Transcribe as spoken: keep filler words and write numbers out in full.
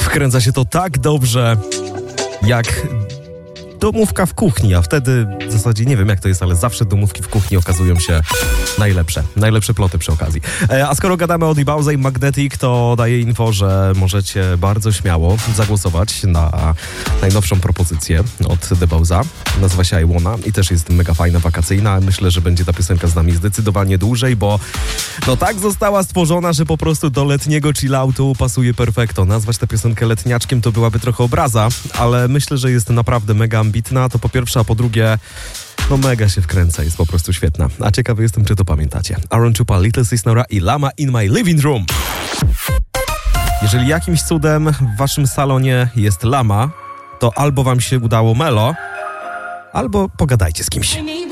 Wkręca się to tak dobrze, jak domówka w kuchni, a wtedy w zasadzie nie wiem jak to jest, ale zawsze domówki w kuchni okazują się najlepsze. Najlepsze ploty przy okazji. E, a skoro gadamy o Dibauze i Magnetic, to daję info, że możecie bardzo śmiało zagłosować na najnowszą propozycję od Dibauza. Nazywa się I Wanna i też jest mega fajna, wakacyjna. Myślę, że będzie ta piosenka z nami zdecydowanie dłużej, bo no tak została stworzona, że po prostu do letniego chilloutu pasuje perfekto. Nazwać tę piosenkę letniaczkiem to byłaby trochę obraza, ale myślę, że jest naprawdę mega ambitna, to po pierwsze, a po drugie no mega się wkręca, jest po prostu świetna. A ciekawy jestem, czy to pamiętacie. Aaron Chupa, Little Sis Nora i Lama in My Living Room. Jeżeli jakimś cudem w waszym salonie jest lama, to albo wam się udało melo, albo pogadajcie z kimś.